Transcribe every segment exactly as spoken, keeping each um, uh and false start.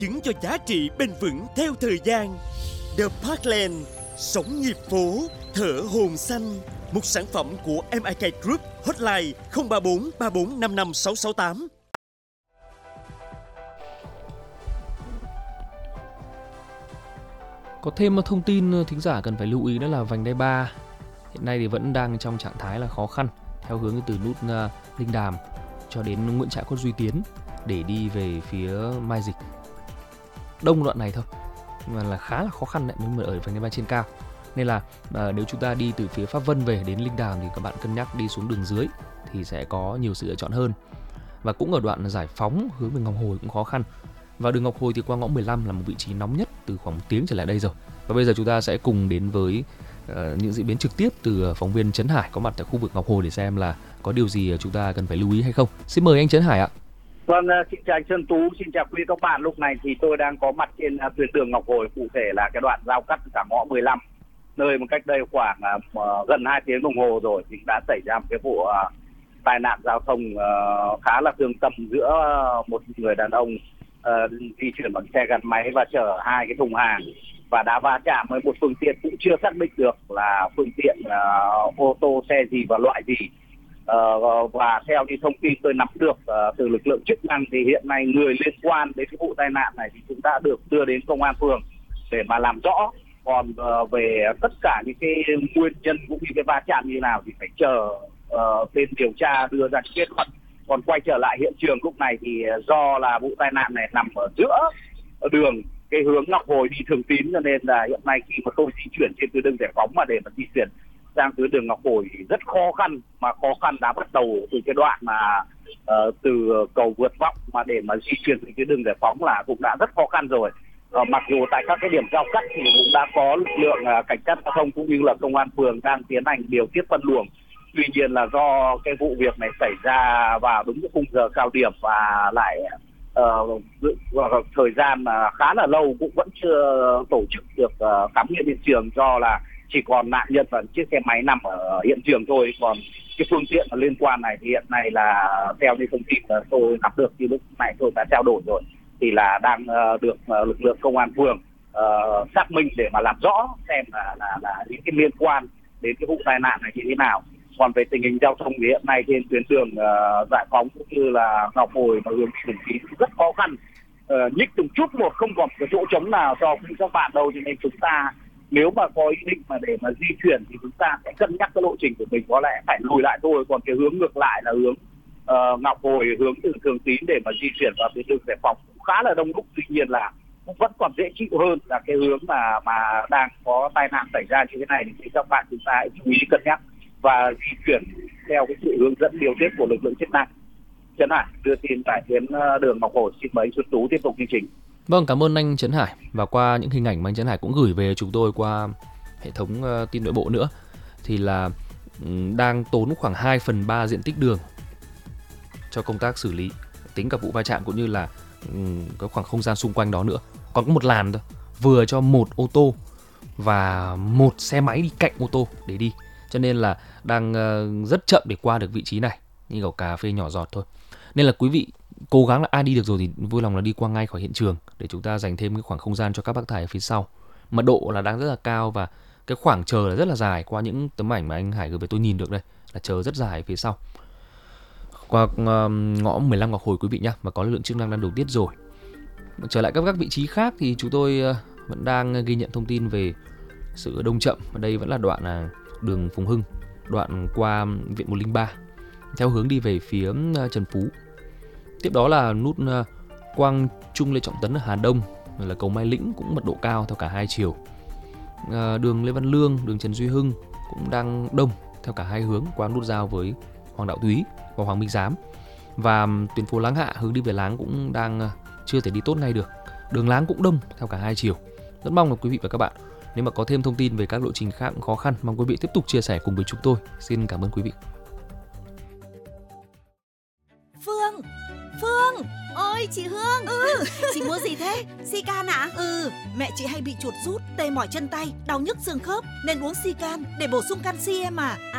chứng cho giá trị bền vững theo thời gian. The Parkland, sống nhịp phố, thở hồn xanh. Một sản phẩm của em i ca Group. Hotline không ba bốn ba bốn năm năm sáu sáu tám. Có thêm một thông tin thính giả cần phải lưu ý đó là vành đai ba hiện nay thì vẫn đang trong trạng thái là khó khăn, theo hướng từ nút uh, Linh Đàm cho đến Nguyễn Trãi Khuất Duy Tiến để đi về phía Mai Dịch. Đông đoạn này thôi, mà là khá là khó khăn đấy, nếu mà ở vành đai ba trên cao. Nên là uh, nếu chúng ta đi từ phía Pháp Vân về đến Linh Đàm thì các bạn cân nhắc đi xuống đường dưới thì sẽ có nhiều sự lựa chọn hơn. Và cũng ở đoạn Giải Phóng hướng về Ngọc Hồi cũng khó khăn. Và đường Ngọc Hồi thì qua ngõ mười lăm là một vị trí nóng nhất từ khoảng một tiếng trở lại đây rồi. Và bây giờ chúng ta sẽ cùng đến với uh, những diễn biến trực tiếp từ phóng viên Trấn Hải có mặt tại khu vực Ngọc Hồi để xem là có điều gì chúng ta cần phải lưu ý hay không. Xin mời anh Trấn Hải ạ. Vâng, xin chào anh Sơn Tú, xin chào quý các bạn. Lúc này thì tôi đang có mặt trên tuyến đường Ngọc Hồi, cụ thể là cái đoạn giao cắt cả ngõ mười lăm, nơi một cách đây khoảng uh, gần hai tiếng đồng hồ rồi thì đã xảy ra một cái vụ uh, tai nạn giao thông uh, khá là thương tâm giữa một người đàn ông uh, di chuyển bằng xe gắn máy và chở hai cái thùng hàng, và đã va chạm với một phương tiện cũng chưa xác định được là phương tiện uh, ô tô, xe gì và loại gì. Uh, và theo như thông tin tôi nắm được uh, từ lực lượng chức năng thì hiện nay người liên quan đến cái vụ tai nạn này thì cũng đã được đưa đến công an phường để mà làm rõ. Còn uh, về tất cả những cái nguyên nhân cũng như cái va chạm như nào thì phải chờ uh, bên điều tra đưa ra kết luận. Còn quay trở lại hiện trường lúc này thì do là vụ tai nạn này nằm ở giữa đường cái hướng Ngọc Hồi đi Thường Tín, cho nên là hiện nay khi mà tôi di chuyển trên tuyến đường Giải Phóng mà để mà di chuyển sang tuyến đường Ngọc Hồi thì rất khó khăn, mà khó khăn đã bắt đầu từ cái đoạn mà uh, từ cầu vượt Vọng mà để mà di chuyển từ cái đường Giải Phóng là cũng đã rất khó khăn rồi. Uh, mặc dù tại các cái điểm giao cắt thì cũng đã có lực lượng uh, cảnh sát giao thông cũng như là công an phường đang tiến hành điều tiết phân luồng. Tuy nhiên là do cái vụ việc này xảy ra vào đúng cái khung giờ cao điểm và lại uh, thời gian uh, khá là lâu cũng vẫn chưa tổ chức được uh, khám nghiệm hiện trường, do là chỉ còn nạn nhân và chiếc xe máy nằm ở hiện trường thôi. Còn cái phương tiện liên quan này thì hiện nay là theo như thông tin tôi nắm được như lúc này tôi đã trao đổi rồi thì là đang uh, được uh, lực lượng công an phường uh, xác minh để mà làm rõ xem là, là, là những cái liên quan đến cái vụ tai nạn này như thế nào. Còn về tình hình giao thông thì hiện nay trên tuyến đường uh, Giải Phóng cũng như là Ngọc Hồi và hướng Thường Tín rất khó khăn, uh, nhích từng chút một, không còn cái chỗ trống nào cho các bạn đâu, cho nên chúng ta nếu mà có ý định mà để mà di chuyển thì chúng ta sẽ cân nhắc cái lộ trình của mình, có lẽ phải lùi lại thôi. Còn cái hướng ngược lại là hướng uh, Ngọc Hồi hướng từ Thường Tín để mà di chuyển vào tuyến đường Giải Phóng cũng khá là đông đúc, tuy nhiên là cũng vẫn còn dễ chịu hơn là cái hướng mà mà đang có tai nạn xảy ra như thế này. Thì các bạn chúng ta hãy chú ý cân nhắc và di chuyển theo cái sự hướng dẫn điều tiết của lực lượng chức năng. Trấn Hải đưa tin tại tuyến đường Ngọc Hồi. Xin mời anh Xuân Tú tiếp tục chương trình. Vâng, cảm ơn anh Trấn Hải. Và qua những hình ảnh mà anh Trấn Hải cũng gửi về chúng tôi qua hệ thống uh, tin nội bộ nữa, thì là um, đang tốn khoảng hai phần ba diện tích đường cho công tác xử lý, tính cả vụ va chạm cũng như là um, cái khoảng không gian xung quanh đó nữa. Còn có một làn thôi, vừa cho một ô tô và một xe máy đi cạnh ô tô để đi. Cho nên là đang uh, rất chậm để qua được vị trí này, như kiểu cà phê nhỏ giọt thôi. Nên là quý vị cố gắng là ai đi được rồi thì vui lòng là đi qua ngay khỏi hiện trường để chúng ta dành thêm cái khoảng không gian cho các bác tài ở phía sau. Mật độ là đang rất là cao và cái khoảng chờ là rất là dài. Qua những tấm ảnh mà anh Hải gửi về tôi nhìn được đây là chờ rất dài ở phía sau. Qua uh, ngõ mười lăm Ngọc Hồi quý vị nhé, và có lực lượng chức năng đang điều tiết rồi. Trở lại các các vị trí khác thì chúng tôi uh, vẫn đang ghi nhận thông tin về sự đông chậm. Ở đây vẫn là đoạn là đường Phùng Hưng, đoạn qua Viện một không ba theo hướng đi về phía uh, Trần Phú. Tiếp đó là nút uh, Quang Trung Lê Trọng Tấn ở Hà Đông, rồi là cầu Mai Lĩnh cũng mật độ cao theo cả hai chiều. Uh, đường Lê Văn Lương, đường Trần Duy Hưng cũng đang đông theo cả hai hướng qua nút giao với Hoàng Đạo Túy và Hoàng Minh Giám. Và um, tuyến phố Láng Hạ hướng đi về Láng cũng đang uh, chưa thể đi tốt ngay được. Đường Láng cũng đông theo cả hai chiều. Rất mong là quý vị và các bạn nếu mà có thêm thông tin về các lộ trình khác cũng khó khăn, mong quý vị tiếp tục chia sẻ cùng với chúng tôi. Xin cảm ơn quý vị. Phương, Phương. Ôi chị Hương. Ừ. Chị mua gì thế? Sican ạ? Ừ, mẹ chị hay bị chuột rút, tê mỏi chân tay, đau nhức xương khớp nên uống Sican để bổ sung canxi em à. À,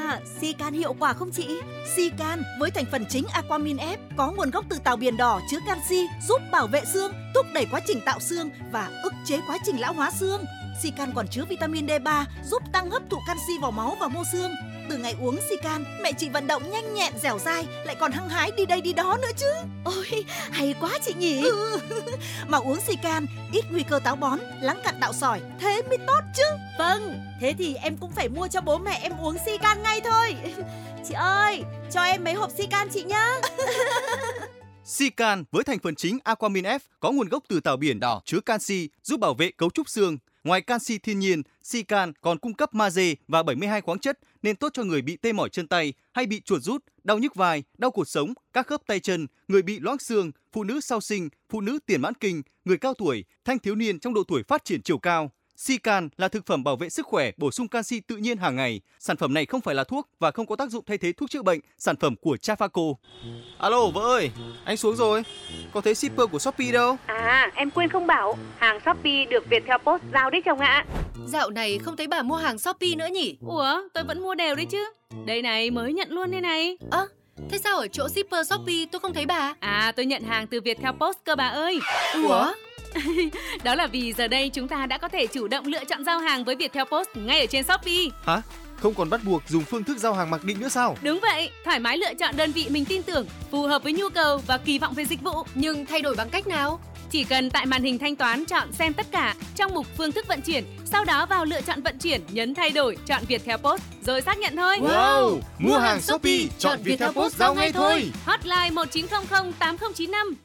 À, Sican hiệu quả không chị? Sican với thành phần chính Aquamin F có nguồn gốc từ tảo biển đỏ chứa canxi, giúp bảo vệ xương, thúc đẩy quá trình tạo xương và ức chế quá trình lão hóa xương. Sican còn chứa vitamin D ba, giúp tăng hấp thụ canxi vào máu và mô xương. Từ ngày uống Sican, mẹ chị vận động nhanh nhẹn, dẻo dai, lại còn hăng hái đi đây đi đó nữa chứ. Ôi, hay quá chị nhỉ. Ừ. Mà uống Sican ít nguy cơ táo bón, lắng cặn đạo sỏi, thế mới tốt chứ. Vâng, thế thì em cũng phải mua cho bố mẹ em uống Sican ngay thôi. Chị ơi, cho em mấy hộp Sican chị nhá. Sican với thành phần chính Aquamin F có nguồn gốc từ tảo biển đỏ chứa canxi, giúp bảo vệ cấu trúc xương. Ngoài canxi thiên nhiên, Sican còn cung cấp magie và bảy mươi hai khoáng chất nên tốt cho người bị tê mỏi chân tay hay bị chuột rút, đau nhức vai, đau cột sống, các khớp tay chân, người bị loãng xương, phụ nữ sau sinh, phụ nữ tiền mãn kinh, người cao tuổi, thanh thiếu niên trong độ tuổi phát triển chiều cao. Sican là thực phẩm bảo vệ sức khỏe, bổ sung canxi tự nhiên hàng ngày. Sản phẩm này không phải là thuốc và không có tác dụng thay thế thuốc chữa bệnh. Sản phẩm của Trafaco. Alo vợ ơi, anh xuống rồi. Có thấy shipper của Shopee đâu? À, em quên không bảo, hàng Shopee được Viettel Post giao đấy chồng ạ. Dạo này không thấy bà mua hàng Shopee nữa nhỉ? Ủa, tôi vẫn mua đều đấy chứ. Đây này, mới nhận luôn đây này. Ơ, à, thế sao ở chỗ shipper Shopee tôi không thấy bà? À, tôi nhận hàng từ Viettel Post cơ bà ơi. Ủa? Đó là vì giờ đây chúng ta đã có thể chủ động lựa chọn giao hàng với Viettel Post ngay ở trên Shopee. Hả? Không còn bắt buộc dùng phương thức giao hàng mặc định nữa sao? Đúng vậy, thoải mái lựa chọn đơn vị mình tin tưởng, phù hợp với nhu cầu và kỳ vọng về dịch vụ. Nhưng thay đổi bằng cách nào? Chỉ cần tại màn hình thanh toán chọn xem tất cả trong mục phương thức vận chuyển, sau đó vào lựa chọn vận chuyển, nhấn thay đổi, chọn Viettel Post rồi xác nhận thôi. Wow, mua hàng Shopee, chọn Viettel Post giao ngay thôi. Hotline một chín không không tám không chín năm.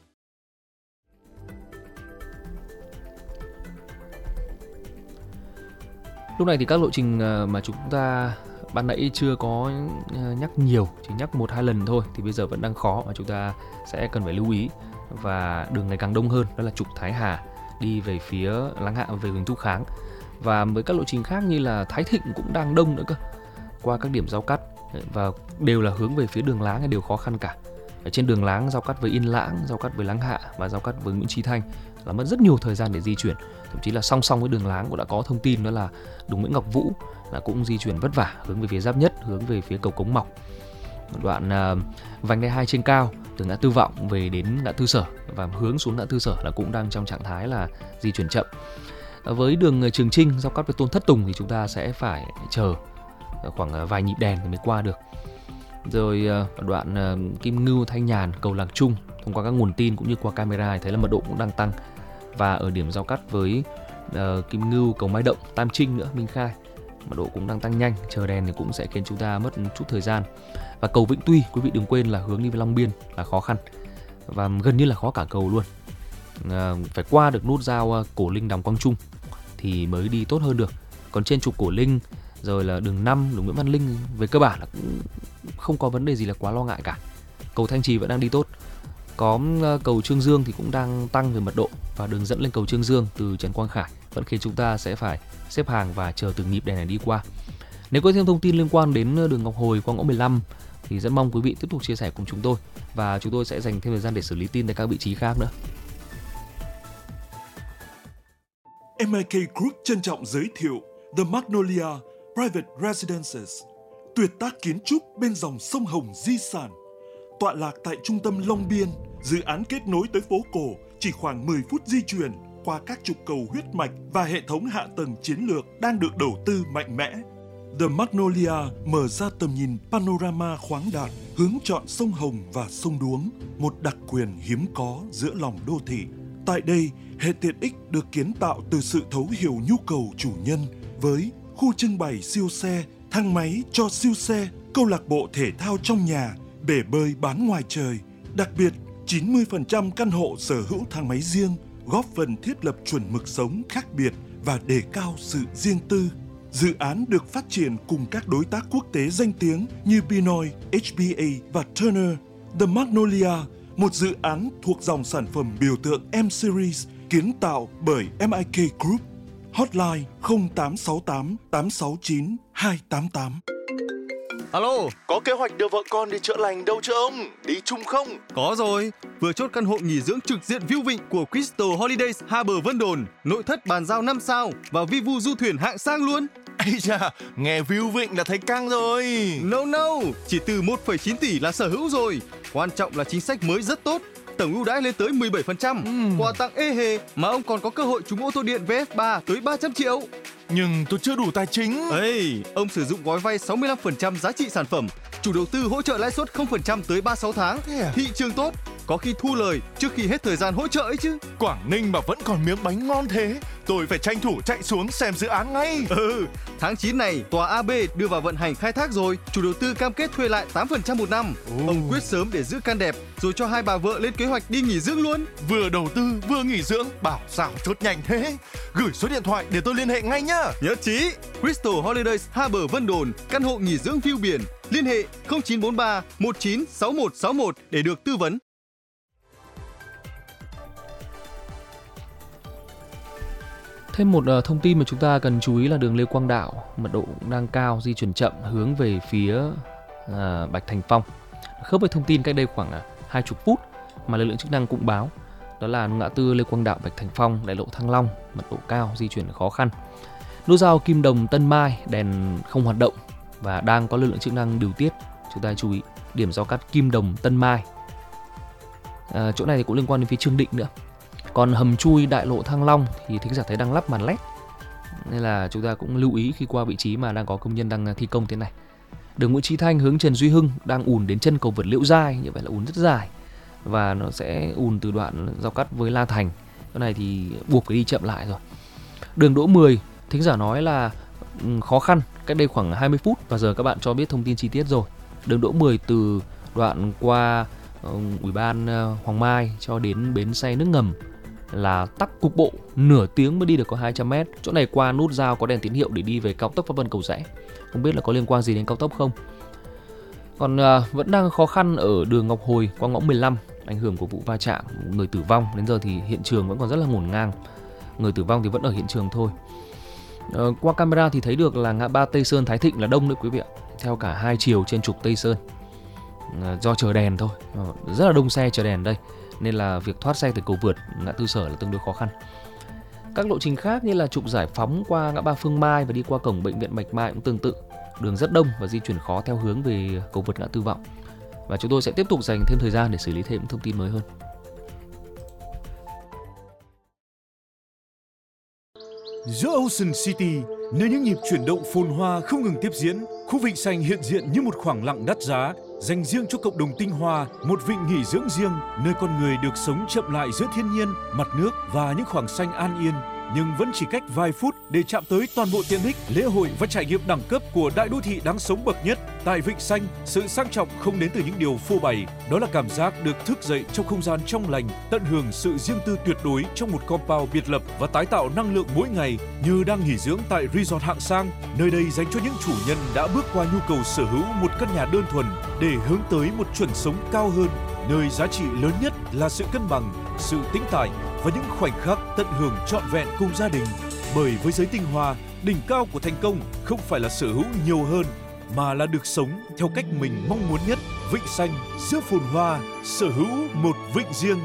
Lúc này thì các lộ trình mà chúng ta ban nãy chưa có nhắc nhiều, chỉ nhắc một hai lần thôi thì bây giờ vẫn đang khó mà chúng ta sẽ cần phải lưu ý. Và đường ngày càng đông hơn, đó là trục Thái Hà đi về phía Láng Hạ về Huỳnh Thúc Kháng. Và với các lộ trình khác như là Thái Thịnh cũng đang đông nữa cơ, qua các điểm giao cắt và đều là hướng về phía đường Láng, đều khó khăn cả. Ở trên đường Láng giao cắt với Yên Lãng, giao cắt với Láng Hạ và giao cắt với Nguyễn Chí Thanh là mất rất nhiều thời gian để di chuyển. Thậm chí là song song với đường Láng cũng đã có thông tin đó là đường Nguyễn Ngọc Vũ là cũng di chuyển vất vả hướng về phía Giáp Nhất, hướng về phía cầu Cống Mọc. Một đoạn uh, vành đai hai trên cao từ ngã tư Vọng về đến ngã tư Sở và hướng xuống ngã tư Sở là cũng đang trong trạng thái là di chuyển chậm. Với đường Trường Trinh giao cắt với Tôn Thất Tùng thì chúng ta sẽ phải chờ khoảng vài nhịp đèn thì mới qua được. Rồi uh, đoạn uh, Kim Ngưu Thanh Nhàn cầu Lạc Trung, thông qua các nguồn tin cũng như qua camera thì thấy là mật độ cũng đang tăng. Và ở điểm giao cắt với uh, Kim Ngưu cầu Mai Động Tam Trinh nữa, Minh Khai, mật độ cũng đang tăng nhanh, chờ đèn thì cũng sẽ khiến chúng ta mất một chút thời gian. Và cầu Vĩnh Tuy, quý vị đừng quên là hướng đi với Long Biên là khó khăn và gần như là khó cả cầu luôn. À, phải qua được nút giao Cổ Linh Đàm Quang Trung thì mới đi tốt hơn được. Còn trên trục Cổ Linh rồi là đường năm, đường Nguyễn Văn Linh về cơ bản là cũng không có vấn đề gì là quá lo ngại cả. Cầu Thanh Trì vẫn đang đi tốt. Có cầu Trương Dương thì cũng đang tăng về mật độ và đường dẫn lên cầu Trương Dương từ Trần Quang Khải vẫn khiến chúng ta sẽ phải xếp hàng và chờ từng nhịp đèn này đi qua. Nếu có thêm thông tin liên quan đến đường Ngọc Hồi qua ngõ mười lăm thì rất mong quý vị tiếp tục chia sẻ cùng chúng tôi và chúng tôi sẽ dành thêm thời gian để xử lý tin tại các vị trí khác nữa. em i ca Group trân trọng giới thiệu The Magnolia Private Residences, tuyệt tác kiến trúc bên dòng sông Hồng di sản. Tọa lạc tại trung tâm Long Biên, dự án kết nối tới phố cổ chỉ khoảng mười phút di chuyển qua các trục cầu huyết mạch và hệ thống hạ tầng chiến lược đang được đầu tư mạnh mẽ. The Magnolia mở ra tầm nhìn panorama khoáng đạt, hướng chọn sông Hồng và sông Đuống, một đặc quyền hiếm có giữa lòng đô thị. Tại đây, hệ tiện ích được kiến tạo từ sự thấu hiểu nhu cầu chủ nhân với khu trưng bày siêu xe, thang máy cho siêu xe, câu lạc bộ thể thao trong nhà, bể bơi bán ngoài trời. Đặc biệt, chín mươi phần trăm căn hộ sở hữu thang máy riêng, góp phần thiết lập chuẩn mực sống khác biệt và đề cao sự riêng tư. Dự án được phát triển cùng các đối tác quốc tế danh tiếng như Pinoy, hát bê a và Turner. The Magnolia, một dự án thuộc dòng sản phẩm biểu tượng M-Series kiến tạo bởi em i ca Group. Hotline không tám sáu tám tám sáu chín hai tám tám. Alo, có kế hoạch đưa vợ con đi chữa lành đâu chứ ông? Đi chung không? Có rồi, vừa chốt căn hộ nghỉ dưỡng trực diện view vịnh của Crystal Holidays Harbour Vân Đồn, nội thất bàn giao năm sao và vi vu du thuyền hạng sang luôn. Ây da, nghe view vịnh là thấy căng rồi. No no, chỉ từ một phẩy chín tỷ là sở hữu rồi. Quan trọng là chính sách mới rất tốt. Tổng ưu đãi lên tới mười bảy phần trăm, uhm. quà tặng ê hề mà ông còn có cơ hội trúng ô tô điện vê ép ba tới ba trăm triệu. Nhưng tôi chưa đủ tài chính. Ê, ông sử dụng gói vay sáu mươi lăm phần trăm giá trị sản phẩm, chủ đầu tư hỗ trợ lãi suất không phần trăm tới ba mươi sáu tháng. À? Thị trường tốt, có khi thu lời trước khi hết thời gian hỗ trợ ấy chứ. Quảng Ninh mà vẫn còn miếng bánh ngon thế, tôi phải tranh thủ chạy xuống xem dự án ngay. Ừ, tháng chín này tòa a bê đưa vào vận hành khai thác rồi, chủ đầu tư cam kết thuê lại tám phần trăm một năm. Ồ. Ông quyết sớm để giữ căn đẹp, rồi cho hai bà vợ lên kế hoạch đi nghỉ dưỡng luôn. Vừa đầu tư vừa nghỉ dưỡng, bảo sao chốt nhanh thế. Gửi số điện thoại để tôi liên hệ ngay nhá. Nhất trí. Crystal Holidays Harbour Vân Đồn, căn hộ nghỉ dưỡng view biển. Liên hệ không chín bốn ba một chín sáu một sáu một để được tư vấn. Thêm một uh, thông tin mà chúng ta cần chú ý là đường Lê Quang Đạo, mật độ đang cao, di chuyển chậm hướng về phía uh, Bạch Thành Phong. Khớp với thông tin cách đây khoảng hai mươi phút mà lực lượng chức năng cũng báo, đó là ngã tư Lê Quang Đạo, Bạch Thành Phong, đại lộ Thăng Long, mật độ cao, di chuyển khó khăn. Nút giao Kim Đồng, Tân Mai, đèn không hoạt động và đang có lực lượng chức năng điều tiết. Chúng ta chú ý điểm giao cắt Kim Đồng, Tân Mai. À, chỗ này thì cũng liên quan đến phía Trương Định nữa. Còn hầm chui đại lộ Thăng Long thì thính giả thấy đang lắp màn led, nên là chúng ta cũng lưu ý khi qua vị trí mà đang có công nhân đang thi công thế này. Đường Nguyễn Chí Thanh hướng Trần Duy Hưng đang ùn đến chân cầu vượt Liễu Giai, như vậy là ùn rất dài và nó sẽ ùn từ đoạn giao cắt với La Thành. Cái này thì buộc phải đi chậm lại rồi. Đường Đỗ mười, thính giả nói là khó khăn cách đây khoảng hai mươi phút và giờ các bạn cho biết thông tin chi tiết rồi. Đường Đỗ mười từ đoạn qua uh, Ủy ban uh, Hoàng Mai cho đến bến xe nước ngầm là tắc cục bộ, nửa tiếng mới đi được có hai trăm mét. Chỗ này qua nút giao có đèn tín hiệu để đi về cao tốc Pháp Vân Cầu Giẽ. Không biết là có liên quan gì đến cao tốc không. Còn uh, vẫn đang khó khăn ở đường Ngọc Hồi qua ngõ mười lăm, ảnh hưởng của vụ va chạm, người tử vong. Đến giờ thì hiện trường vẫn còn rất là ngổn ngang. Người tử vong thì vẫn ở hiện trường thôi. Uh, qua camera thì thấy được là ngã ba Tây Sơn Thái Thịnh là đông đấy quý vị ạ. Theo cả hai chiều trên trục Tây Sơn. Uh, do chờ đèn thôi. Uh, rất là đông xe chờ đèn đây. Nên là việc thoát xe từ cầu vượt ngã tư Sở là tương đối khó khăn. Các lộ trình khác như là trục Giải Phóng qua ngã ba Phương Mai và đi qua cổng bệnh viện Bạch Mai cũng tương tự. Đường rất đông và di chuyển khó theo hướng về cầu vượt ngã tư Vọng. Và chúng tôi sẽ tiếp tục dành thêm thời gian để xử lý thêm những thông tin mới hơn. Giữa Ocean City, nơi những nhịp chuyển động phồn hoa không ngừng tiếp diễn, khu vịnh xanh hiện diện như một khoảng lặng đắt giá, dành riêng cho cộng đồng tinh hoa, một vịnh nghỉ dưỡng riêng, nơi con người được sống chậm lại giữa thiên nhiên, mặt nước và những khoảng xanh an yên. Nhưng vẫn chỉ cách vài phút để chạm tới toàn bộ tiện ích, lễ hội và trải nghiệm đẳng cấp của đại đô thị đáng sống bậc nhất. Tại Vịnh Xanh, sự sang trọng không đến từ những điều phô bày, đó là cảm giác được thức dậy trong không gian trong lành, tận hưởng sự riêng tư tuyệt đối trong một compound biệt lập và tái tạo năng lượng mỗi ngày, như đang nghỉ dưỡng tại resort hạng sang. Nơi đây dành cho những chủ nhân đã bước qua nhu cầu sở hữu một căn nhà đơn thuần để hướng tới một chuẩn sống cao hơn, nơi giá trị lớn nhất là sự cân bằng, sự tĩnh tại và những khoảnh khắc tận hưởng trọn vẹn cùng gia đình. Bởi với giới tinh hoa, đỉnh cao của thành công không phải là sở hữu nhiều hơn, mà là được sống theo cách mình mong muốn nhất. Vịnh Xanh giữa phồn hoa, sở hữu một vịnh riêng.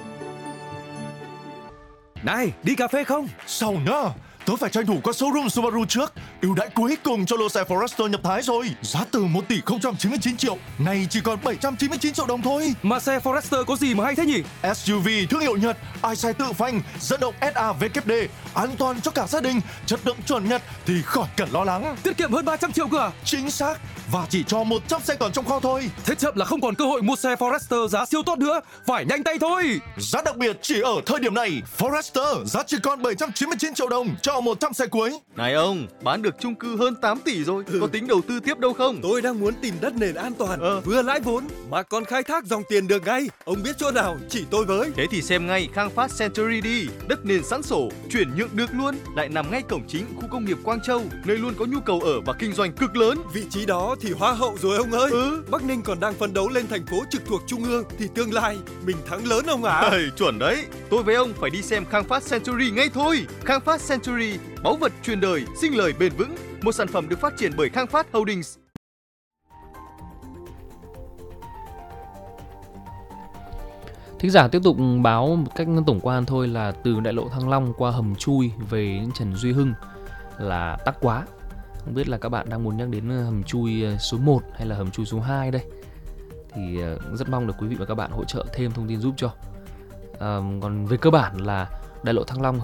Này, đi cà phê không? Sao nhá? Tớ phải tranh thủ qua showroom Subaru trước. Ưu đãi cuối cùng cho lô xe Forester nhập Thái rồi. Giá từ một tỷ không trăm chín mươi chín triệu, nay chỉ còn bảy trăm chín mươi chín triệu đồng thôi. Mà xe Forester có gì mà hay thế nhỉ? ét u vê thương hiệu Nhật, ai xe tự phanh, dẫn động ét a vê kép đê, an toàn cho cả gia đình, chất lượng chuẩn Nhật thì khỏi cần lo lắng. Tiết kiệm hơn ba trăm triệu cơ à? Chính xác. Và chỉ cho một trăm xe còn trong kho thôi. Thế chậm là không còn cơ hội mua xe Forester giá siêu tốt nữa. Phải nhanh tay thôi. Giá đặc biệt chỉ ở thời điểm này. Forester giá chỉ còn bảy trăm chín mươi chín triệu đồng cho một trăm xe cuối. Này ông, bán được chung cư hơn tám tỷ rồi. Ừ. Có tính đầu tư tiếp đâu không? Tôi đang muốn tìm đất nền an toàn, ờ. vừa lãi vốn mà còn khai thác dòng tiền được ngay. Ông biết chỗ nào chỉ tôi với. Thế thì xem ngay Khang Phát Century đi. Đất nền sẵn sổ, chuyển nhượng được luôn. Lại nằm ngay cổng chính khu công nghiệp Quang Châu, nơi luôn có nhu cầu ở và kinh doanh cực lớn. Vị trí đó thì hoa hậu rồi ông ơi. Ừ. Bắc Ninh còn đang phấn đấu lên thành phố trực thuộc trung ương thì tương lai mình thắng lớn ông ạ. À. Ê, chuẩn đấy. Tôi với ông phải đi xem Khang Phát Century ngay thôi. Khang Phát Century, báu vật truyền đời, sinh lời bền vững. Một sản phẩm được phát triển bởi Khang Phát Holdings. Thính giả tiếp tục báo một cách tổng quan thôi là từ đại lộ Thăng Long qua hầm chui về Trần Duy Hưng là tắc quá. Không biết là các bạn đang muốn nhắc đến hầm chui số một hay là hầm chui số hai đây. Thì rất mong được quý vị và các bạn hỗ trợ thêm thông tin giúp cho. À, còn về cơ bản là đại lộ Thăng Long